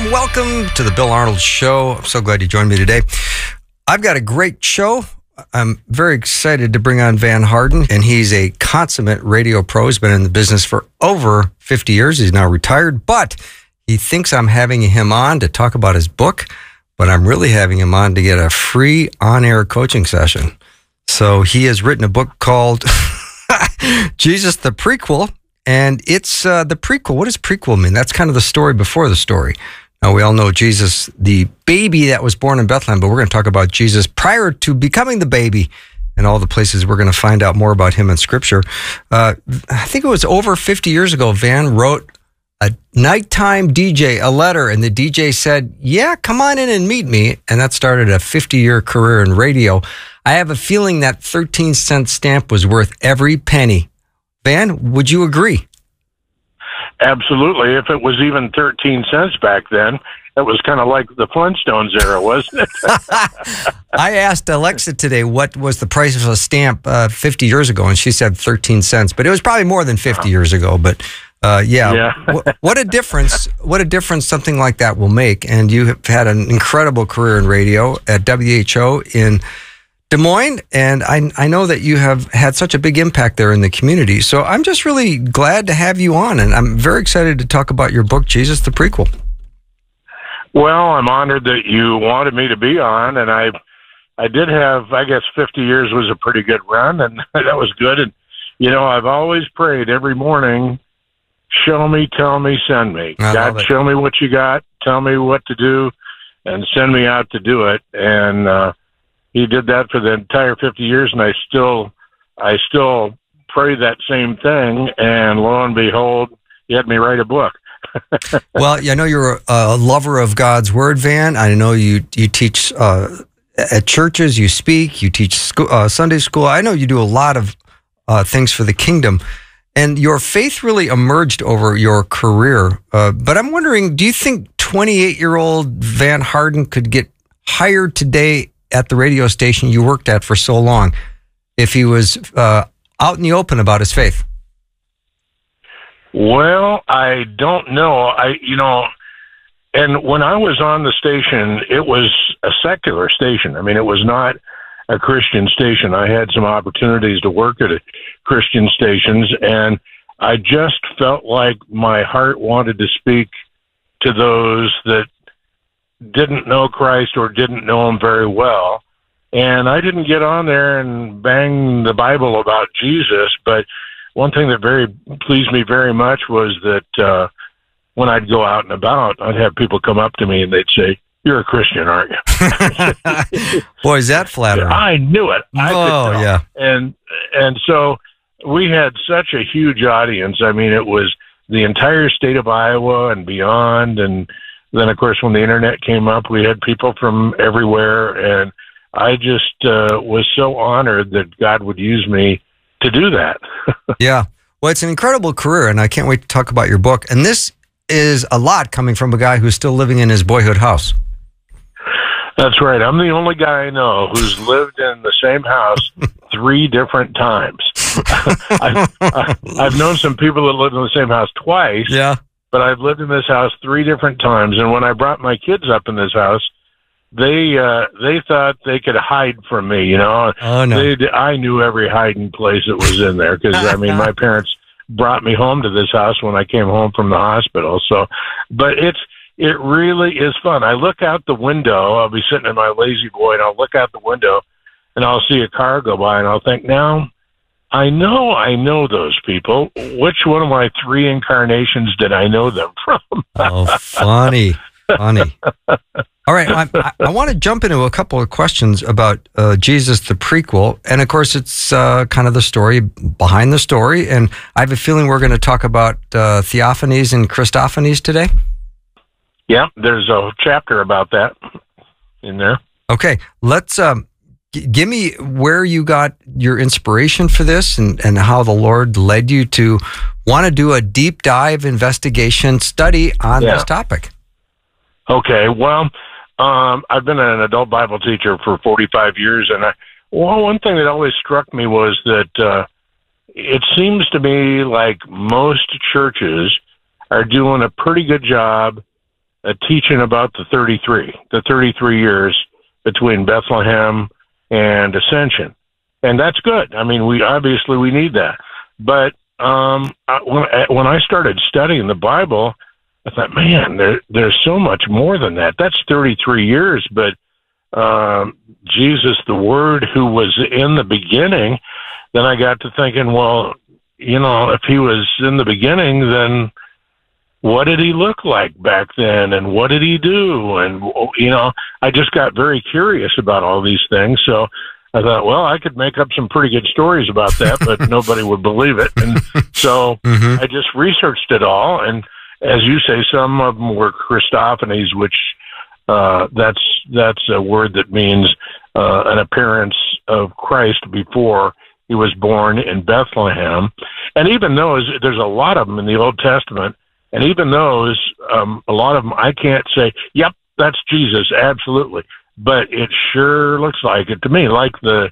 Welcome to the Bill Arnold Show. I'm so glad you joined me today. I've got a great show. I'm very excited to bring on Van Harden, and he's a consummate radio pro. He's been in the business for over 50 years. He's now retired, but he thinks I'm having him on to talk about his book, but I'm really having him on to get a free on-air coaching session. So he has written a book called Jesus the Prequel, and it's the prequel. What does prequel mean? That's kind of the story before the story. Now, we all know Jesus, the baby that was born in Bethlehem, but we're going to talk about Jesus prior to becoming the baby and all the places we're going to find out more about him in Scripture. I think it was over 50 years ago, Van wrote a nighttime DJ a letter, and the DJ said, yeah, come on in and meet me. And that started a 50-year career in radio. I have a feeling that 13-cent stamp was worth every penny. Van, would you agree? Absolutely. If it was even 13 cents back then, it was kind of like the Flintstones era, wasn't it? I asked Alexa today what was the price of a stamp 50 years ago, and she said 13 cents. But it was probably more than 50 years ago. But yeah. What a difference! What a difference something like that will make. And you have had an incredible career in radio at WHO in Des Moines, and I know that you have had such a big impact there in the community. So I'm just really glad to have you on, and I'm very excited to talk about your book, Jesus the Prequel. Well, I'm honored that you wanted me to be on, and I did have, I guess 50 years was a pretty good run, and that was good. And, you know, I've always prayed every morning, show me, tell me, send me. God, show me what you got, tell me what to do, and send me out to do it. And he did that for the entire 50 years, and I still pray that same thing, and lo and behold, he had me write a book. Well, I know you're a lover of God's Word, Van. I know you teach at churches, you speak, you teach Sunday school. I know you do a lot of things for the kingdom, and your faith really emerged over your career. But I'm wondering, do you think 28-year-old Van Harden could get hired today at the radio station you worked at for so long if he was out in the open about his faith? Well, I don't know. And when I was on the station, it was a secular station. I mean, it was not a Christian station. I had some opportunities to work at Christian stations, and I just felt like my heart wanted to speak to those that didn't know Christ or didn't know him very well. And I didn't get on there and bang the Bible about Jesus, but one thing that very pleased me very much was that when I'd go out and about, I'd have people come up to me and they'd say, "You're a Christian, aren't you?" Boy, is that flattering. I knew it. I could tell. Yeah. And so we had such a huge audience. I mean, it was the entire state of Iowa and beyond. And then, of course, when the internet came up, we had people from everywhere. And I just was so honored that God would use me to do that. Yeah. Well, it's an incredible career, and I can't wait to talk about your book. And this is a lot coming from a guy who's still living in his boyhood house. That's right. I'm the only guy I know who's lived in the same house 3 different times. I've known some people that lived in the same house twice. Yeah. But I've lived in this house 3 different times, and when I brought my kids up in this house, they thought they could hide from me. You know, oh, no. I knew every hiding place that was in there because I mean, my parents brought me home to this house when I came home from the hospital. So, but it really is fun. I look out the window. I'll be sitting in my lazy boy, and I'll look out the window, and I'll see a car go by, and I'll think, now, I know those people. Which one of my 3 incarnations did I know them from? Oh, funny. All right, I want to jump into a couple of questions about Jesus the Prequel, and of course it's kind of the story behind the story, and I have a feeling we're going to talk about theophanies and Christophanies today. Yeah, there's a chapter about that in there. Okay, let's give me where you got your inspiration for this and how the Lord led you to want to do a deep dive investigation study on this topic. Okay, well, I've been an adult Bible teacher for 45 years, and one thing that always struck me was that it seems to me like most churches are doing a pretty good job teaching about the 33 years between Bethlehem and Ascension. And that's good. I mean, we need that. But when I started studying the Bible, I thought, man, there's so much more than that. That's 33 years, but Jesus, the Word who was in the beginning, then I got to thinking, well, if he was in the beginning, then what did he look like back then, and what did he do? And, I just got very curious about all these things. So I thought, well, I could make up some pretty good stories about that, but nobody would believe it. And so I just researched it all. And as you say, some of them were Christophanies, which that's a word that means an appearance of Christ before he was born in Bethlehem. And even those, there's a lot of them in the Old Testament. And even those, a lot of them, I can't say, yep, that's Jesus, absolutely. But it sure looks like it to me, like the,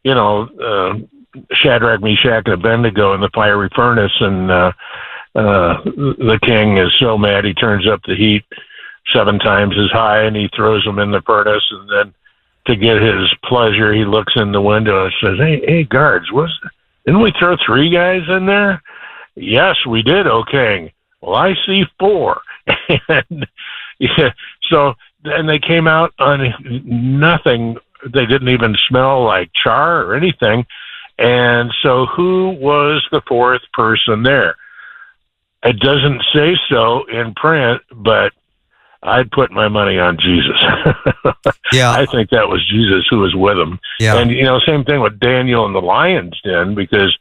Shadrach, Meshach, and Abednego in the fiery furnace, and the king is so mad he turns up the heat 7 times as high, and he throws them in the furnace, and then to get his pleasure, he looks in the window and says, "Hey, guards, didn't we throw 3 guys in there?" "Yes, we did, O king." "Well, I see 4. And and they came out on nothing. They didn't even smell like char or anything. And so who was the 4th person there? It doesn't say so in print, but I'd put my money on Jesus. Yeah. I think that was Jesus who was with him. Yeah. And, same thing with Daniel in the lion's den, because,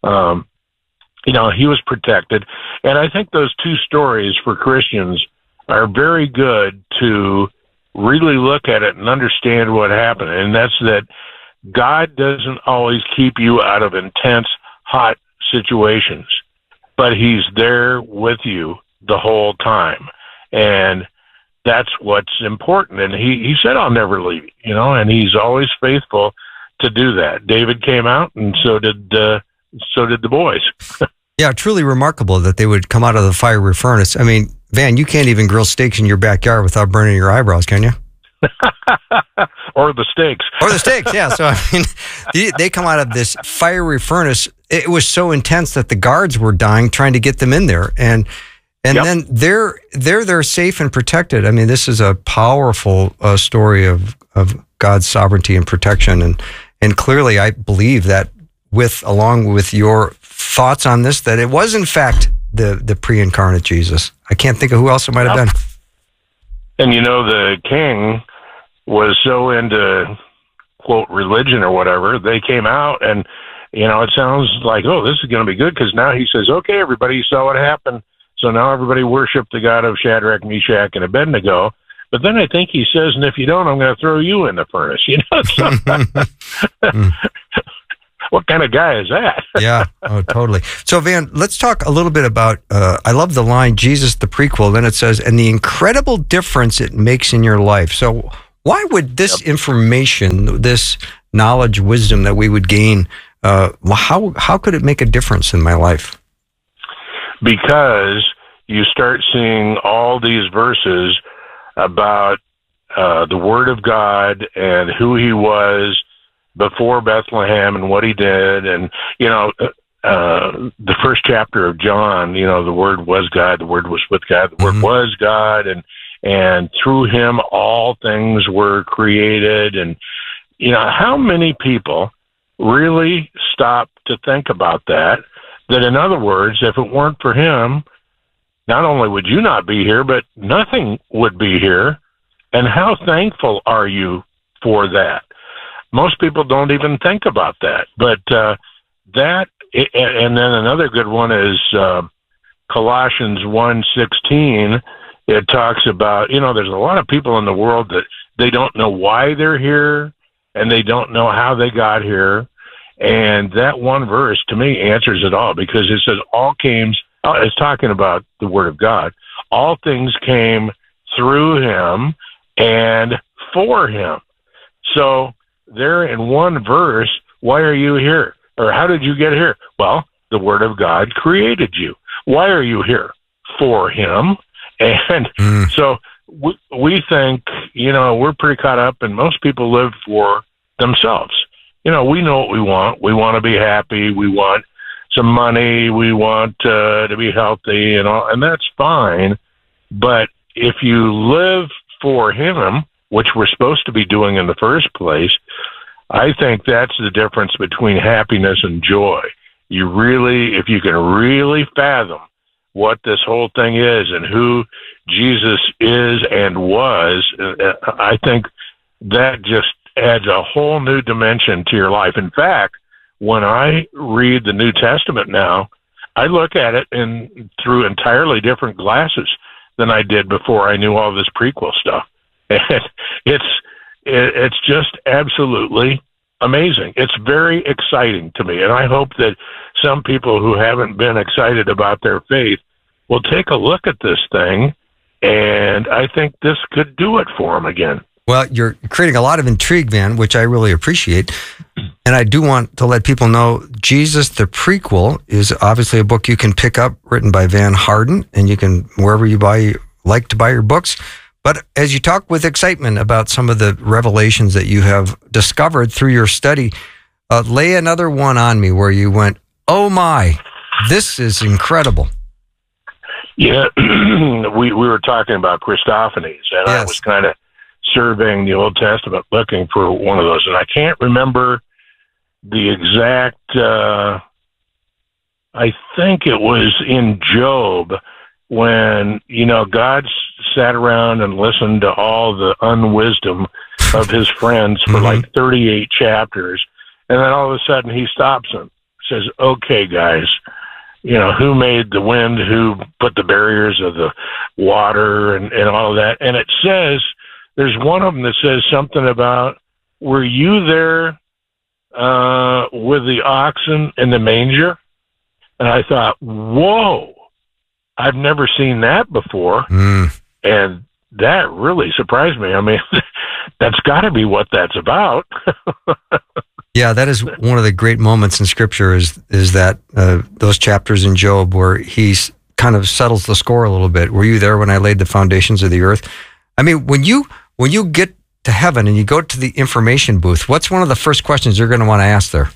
he was protected. And I think those 2 stories for Christians are very good to really look at it and understand what happened. And that's that God doesn't always keep you out of intense, hot situations, but he's there with you the whole time. And that's what's important. And he said, "I'll never leave you," and he's always faithful to do that. David came out, and so did the boys. Yeah, truly remarkable that they would come out of the fiery furnace. I mean, Van, you can't even grill steaks in your backyard without burning your eyebrows, can you? Or the steaks. Or the steaks, yeah. So, I mean, they come out of this fiery furnace. It was so intense that the guards were dying trying to get them in there. And yep. Then they're safe and protected. I mean, this is a powerful story of God's sovereignty and protection. And clearly, I believe that along with your thoughts on this, that it was, in fact, the pre-incarnate Jesus. I can't think of who else it might have been. And the king was so into, quote, religion or whatever, they came out and, it sounds like, oh, this is going to be good, because now he says, okay, everybody, you saw what happened. So now everybody worship the God of Shadrach, Meshach, and Abednego. But then I think he says, and if you don't, I'm going to throw you in the furnace. What kind of guy is that? Yeah, oh, totally. So, Van, let's talk a little bit about, I love the line, Jesus the prequel. Then it says, and the incredible difference it makes in your life. So why would this information, this knowledge, wisdom that we would gain, how could it make a difference in my life? Because you start seeing all these verses about the Word of God and who he was before Bethlehem and what he did. And, the first chapter of John, the Word was God, the Word was with God, the Word was God, and through him all things were created. And, how many people really stop to think about that in other words, if it weren't for him, not only would you not be here, but nothing would be here. And how thankful are you for that? Most people don't even think about that. But and then another good one is Colossians 1:16. It talks about, there's a lot of people in the world that they don't know why they're here, and they don't know how they got here. And that one verse, to me, answers it all, because it says it's talking about the Word of God. All things came through him and for him. So there in one verse, why are you here? Or how did you get here? Well, the Word of God created you. Why are you here? For him. And so we think, we're pretty caught up, and most people live for themselves. We know what we want. We want to be happy. We want some money. We want to be healthy and all, and that's fine. But if you live for Him, which we're supposed to be doing in the first place, I think that's the difference between happiness and joy. If you can really fathom what this whole thing is and who Jesus is and was, I think that just adds a whole new dimension to your life. In fact, when I read the New Testament now, I look at it through entirely different glasses than I did before I knew all this prequel stuff. And it's just absolutely amazing. It's very exciting to me, and I hope that some people who haven't been excited about their faith will take a look at this thing, and I think this could do it for them again. Well, you're creating a lot of intrigue, Van, which I really appreciate. And I do want to let people know Jesus the Prequel is obviously a book you can pick up, written by Van Harden, and you can, wherever you like to buy your books. But as you talk with excitement about some of the revelations that you have discovered through your study, lay another one on me where you went, oh my, this is incredible. Yeah, we were talking about Christophanies, and yes. I was kind of surveying the Old Testament looking for one of those, and I can't remember the exact, I think it was in Job when, God sat around and listened to all the unwisdom of his friends for like 38 chapters, and then all of a sudden he stops and says, okay, guys, who made the wind, who put the barriers of the water and all of that. And it says, there's one of them that says something about, were you there with the oxen in the manger? And I thought, whoa, I've never seen that before. And that really surprised me. I mean, that's got to be what that's about. Yeah, that is one of the great moments in Scripture is that those chapters in Job where he kind of settles the score a little bit. Were you there when I laid the foundations of the earth? I mean, when you get to heaven and you go to the information booth, what's one of the first questions you're going to want to ask there?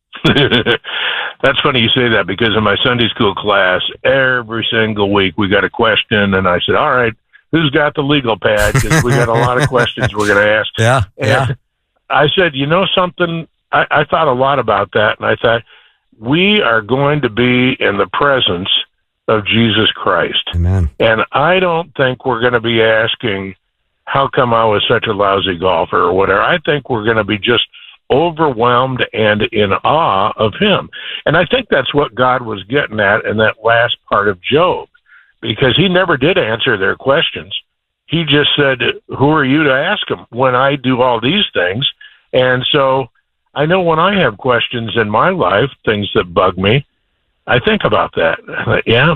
That's funny you say that, because in my Sunday school class, every single week we got a question, and I said, all right, who's got the legal pad? Because we got a lot of questions we're going to ask. Yeah, and I said, something, I thought a lot about that, and I thought, we are going to be in the presence of Jesus Christ. Amen. And I don't think we're going to be asking, how come I was such a lousy golfer or whatever. I think we're going to be just overwhelmed and in awe of Him. And I think that's what God was getting at in that last part of Job, because He never did answer their questions. He just said, who are you to ask Him when I do all these things? And so I know when I have questions in my life, things that bug me, I think about that. Yeah.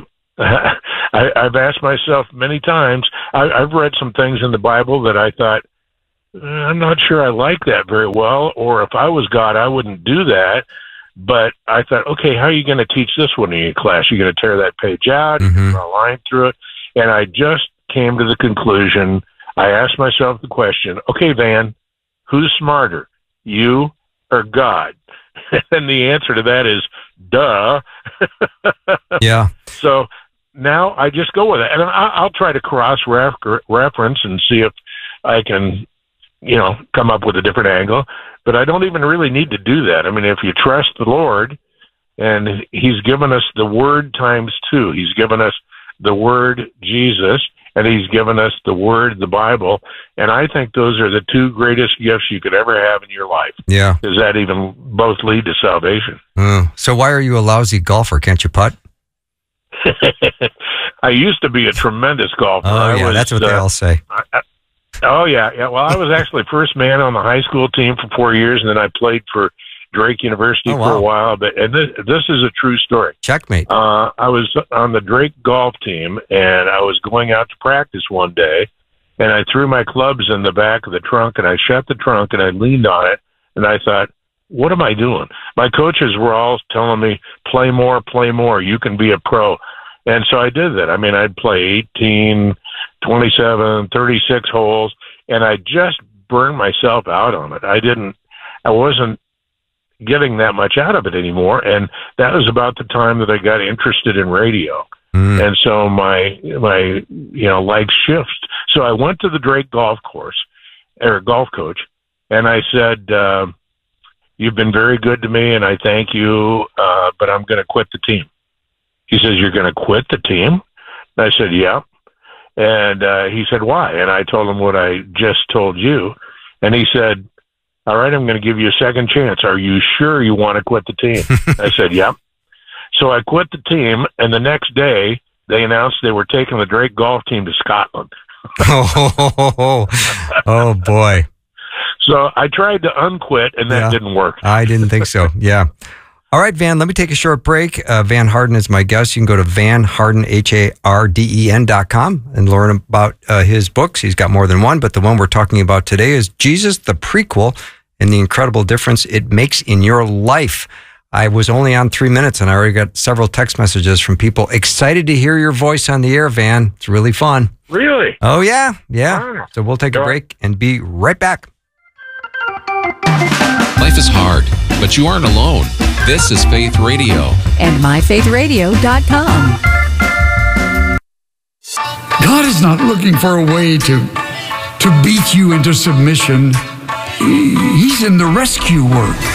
I've asked myself many times, I've read some things in the Bible that I thought, I'm not sure I like that very well, or if I was God, I wouldn't do that. But I thought, okay, how are you going to teach this one in your class? You're going to tear that page out, you're going to draw a line through it. And I just came to the conclusion, I asked myself the question, okay, Van, who's smarter, you or God? And the answer to that is, duh. Yeah. So now I just go with it. And I'll try to cross-reference and see if I can, come up with a different angle. But I don't even really need to do that. I mean, if you trust the Lord, and He's given us the Word times 2. He's given us the Word, Jesus, and He's given us the Word, the Bible. And I think those are the 2 greatest gifts you could ever have in your life. Yeah. Does that even both lead to salvation? So why are you a lousy golfer? Can't you putt? I used to be a tremendous golfer. Oh, yeah, that's what they all say. Yeah. Well, I was actually first man on the high school team for 4 years, and then I played for Drake University for a while. And this is a true story. Checkmate. I was on the Drake golf team, and I was going out to practice one day, and I threw my clubs in the back of the trunk, and I shut the trunk, and I leaned on it, and I thought, what am I doing? My coaches were all telling me, play more, you can be a pro. And so I did that. I mean, I'd play 18, 27, 36 holes, and I just burned myself out on it. I wasn't getting that much out of it anymore, and that was about the time that I got interested in radio. And so my life shifted. So I went to the Drake golf coach, and I said, "You've been very good to me, and I thank you, but I'm going to quit the team." He says, "You're going to quit the team?" And I said, "Yeah." And he said, "Why?" And I told him what I just told you. And he said, "All right, I'm going to give you a second chance. Are you sure you want to quit the team?" I said, "Yep." So I quit the team, and the next day they announced they were taking the Drake golf team to Scotland. Oh, boy. So I tried to unquit, and that didn't work. I didn't think so. Yeah. All right, Van, let me take a short break. Van Harden is my guest. You can go to VanHarden, HARDEN.com, and learn about his books. He's got more than one, but the one we're talking about today is Jesus, the Prequel, and the incredible difference it makes in your life. I was only on 3 minutes, and I already got several text messages from people excited to hear your voice on the air, Van. It's really fun. Really? Oh, yeah. So we'll take a break and be right back. Life is hard, but you aren't alone. This is Faith Radio. And myfaithradio.com. God is not looking for a way to beat you into submission. He's in the rescue work.